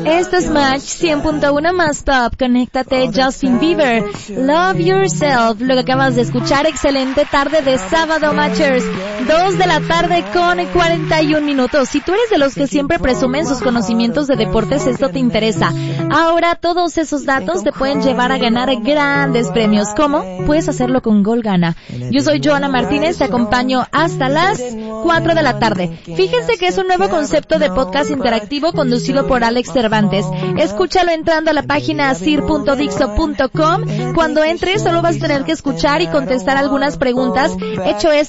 Esto es Match 100.1 más top. Conéctate, Justin Bieber. Love Yourself. Lo que acabas de escuchar, excelente tarde de sábado, Matchers. 2 de la tarde con 41 minutos. Si tú eres de los que siempre presumen sus conocimientos de deportes, esto te interesa. Ahora todos esos datos te pueden llevar a ganar grandes premios. ¿Cómo? Puedes hacerlo con Gol Gana. Yo soy Joana Martínez, te acompaño hasta las 4 de la tarde. Fíjense que es un nuevo concepto de podcast interactivo conducido por Alex Cervantes. Escúchalo entrando a la página sir.dixo.com. Cuando entres solo vas a tener que escuchar y contestar algunas preguntas. Hecho es